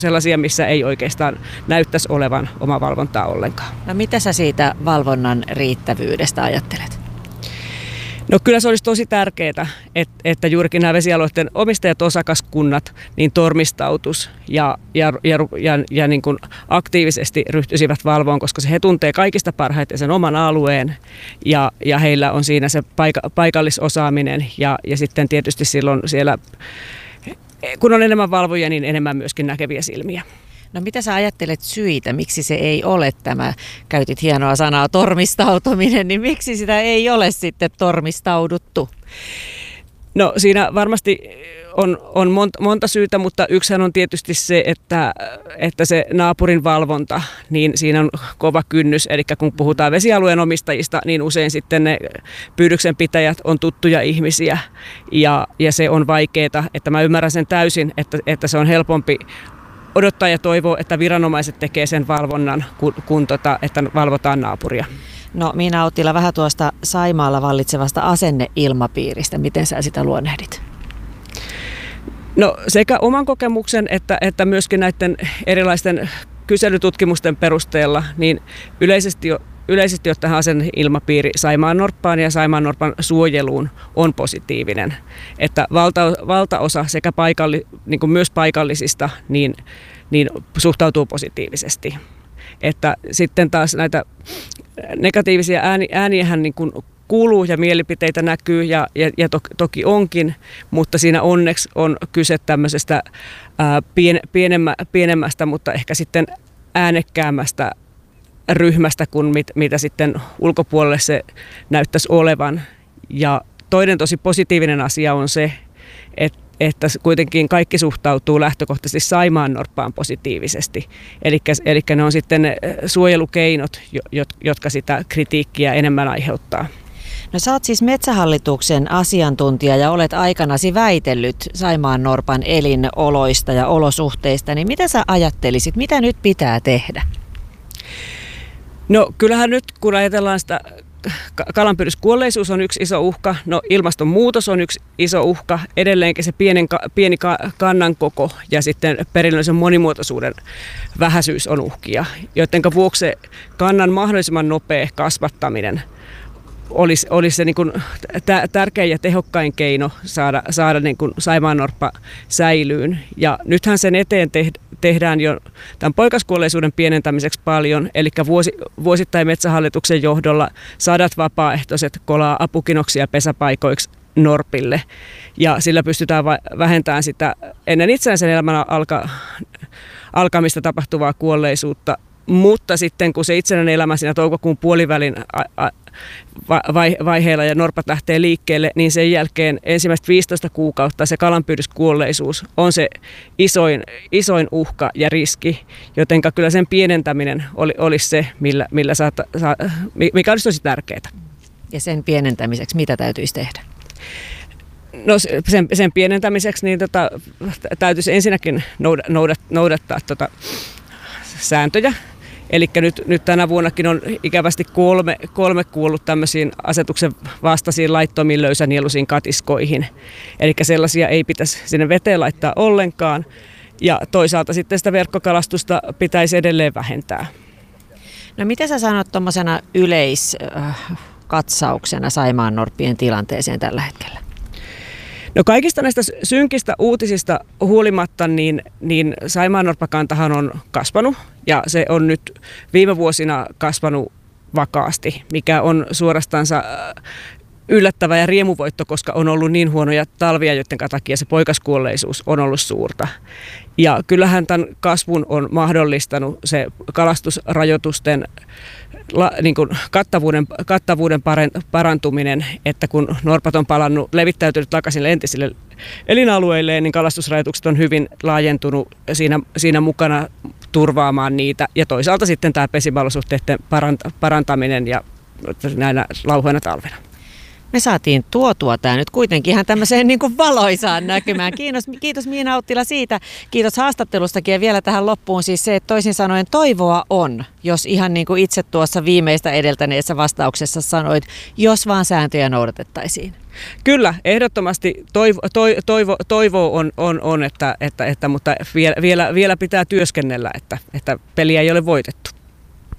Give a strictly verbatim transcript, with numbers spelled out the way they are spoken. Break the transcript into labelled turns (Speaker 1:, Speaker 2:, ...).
Speaker 1: sellaisia, missä ei oikeastaan näyttäisi olevan omavalvontaa ollenkaan.
Speaker 2: No mitä sä siitä valvonnan riittävyydestä ajattelet?
Speaker 1: No kyllä se olisi tosi tärkeää, että, että juurikin nämä vesialueiden omistajat, osakaskunnat, niin tormistautus ja, ja, ja, ja, ja niin kuin aktiivisesti ryhtyisivät valvoon, koska se he tuntee kaikista parhaiten sen oman alueen ja, ja heillä on siinä se paika, paikallisosaaminen ja, ja sitten tietysti silloin siellä, kun on enemmän valvoja, niin enemmän myöskin näkeviä silmiä.
Speaker 2: No mitä sä ajattelet syitä, miksi se ei ole tämä, käytit hienoa sanaa, tormistautuminen, niin miksi sitä ei ole sitten tormistauduttu?
Speaker 1: No siinä varmasti on, on monta, monta syytä, mutta yksihän on tietysti se, että, että se naapurin valvonta, niin siinä on kova kynnys. Eli kun puhutaan vesialueen omistajista, niin usein sitten ne pyydyksen pitäjät on tuttuja ihmisiä ja, ja se on vaikeaa. Että mä ymmärrän sen täysin, että, että se on helpompi odottaa ja toivoo, että viranomaiset tekee sen valvonnan, kun, kun tota, että valvotaan naapuria.
Speaker 2: No Miina Uttila, vähän tuosta Saimaalla vallitsevasta asenneilmapiiristä. Miten sä sitä luonnehdit?
Speaker 1: No sekä oman kokemuksen että, että myöskin näiden erilaisten kyselytutkimusten perusteella, niin yleisesti, yleisesti ottaen asenneilmapiiri Saimaannorppaan ja Saimaannorpan suojeluun on positiivinen. Että valta, valtaosa sekä paikalli, niin kuin myös paikallisista niin, niin suhtautuu positiivisesti. Että sitten taas näitä negatiivisia ääni, ääniähän niin kuin kuuluu ja mielipiteitä näkyy ja, ja, ja to, toki onkin, mutta siinä onneksi on kyse tämmöisestä ää, pien, pienemmä, pienemmästä, mutta ehkä sitten äänekkäämmästä ryhmästä kuin mit, mitä sitten ulkopuolelle se näyttäisi olevan. Ja toinen tosi positiivinen asia on se, että että kuitenkin kaikki suhtautuu lähtökohtaisesti Saimaannorppaan positiivisesti. Eli ne on sitten ne suojelukeinot, jotka sitä kritiikkiä enemmän aiheuttaa.
Speaker 2: No sä oot siis Metsähallituksen asiantuntija ja olet aikanasi väitellyt Saimaannorpan elinoloista ja olosuhteista, niin mitä sä ajattelisit, mitä nyt pitää tehdä?
Speaker 1: No kyllähän nyt kun ajatellaan sitä, kalanpyydyskuolleisuus on yksi iso uhka, no ilmastonmuutos on yksi iso uhka, edelleenkin se pienen, pieni kannan koko ja sitten perinnöllisen monimuotoisuuden vähäisyys on uhkia, joiden vuoksi kannan mahdollisimman nopea kasvattaminen olisi, olisi se niin kuin tärkein ja tehokkain keino saada, saada niin kuin Saimaannorppa säilyyn. Ja nythän sen eteen tehdään jo tämän poikaskuolleisuuden pienentämiseksi paljon, eli vuosi, vuosittain Metsähallituksen johdolla sadat vapaaehtoiset kolaa apukinoksia pesäpaikoiksi norpille. Ja sillä pystytään vähentämään sitä ennen itsenäisen elämän alka, alkamista tapahtuvaa kuolleisuutta. Mutta sitten kun se itsenäinen elämä siinä toukokuun puolivälin vaiheella ja norpat lähtee liikkeelle, niin sen jälkeen ensimmäiset viisitoista kuukautta se kalanpyydyskuolleisuus on se isoin, isoin uhka ja riski, jotenka kyllä sen pienentäminen oli, olisi se, millä, millä saata, saa, mikä olisi tosi tärkeää.
Speaker 2: Ja sen pienentämiseksi mitä täytyisi tehdä?
Speaker 1: No sen, sen pienentämiseksi niin tota, täytyisi ensinnäkin noudat, noudat, noudattaa tota, sääntöjä. Eli nyt, nyt tänä vuonnakin on ikävästi kolme, kolme kuollut tämmöisiin asetuksen vastaisiin laittomiin löysänieluisiin katiskoihin. Eli sellaisia ei pitäisi sinne veteen laittaa ollenkaan. Ja toisaalta sitten sitä verkkokalastusta pitäisi edelleen vähentää.
Speaker 2: No mitä sä sanot tuommoisena yleiskatsauksena Saimaannorppien tilanteeseen tällä hetkellä?
Speaker 1: No kaikista näistä synkistä uutisista huolimatta, niin, niin Saimaannorppakantahan on kasvanut ja se on nyt viime vuosina kasvanut vakaasti, mikä on suorastansa yllättävä ja riemuvoitto, koska on ollut niin huonoja talvia, joiden takia se poikaskuolleisuus on ollut suurta. Ja kyllähän tämän kasvun on mahdollistanut se kalastusrajoitusten la, niin kuin kattavuuden, kattavuuden parantuminen, että kun norpat on palannut, levittäytynyt takaisin entisille elinalueilleen, niin kalastusrajoitukset on hyvin laajentunut siinä, siinä mukana turvaamaan niitä. Ja toisaalta sitten tämä pesimäolosuhteiden parantaminen ja näinä lauhoina talvena.
Speaker 2: me saatiin tuotua tämä nyt kuitenkin ihan tämmöiseen niin kuin valoisaan näkymään. Kiitos, kiitos Miina Auttila siitä. Kiitos haastattelustakin ja vielä tähän loppuun siis se, että toisin sanoen toivoa on, jos ihan niin kuin itse tuossa viimeistä edeltäneessä vastauksessa sanoit, jos vaan sääntöjä noudatettaisiin.
Speaker 1: Kyllä, ehdottomasti toivo, toivo, toivo on, on, on että, että, että, mutta vielä, vielä, vielä pitää työskennellä, että, että peliä ei ole voitettu.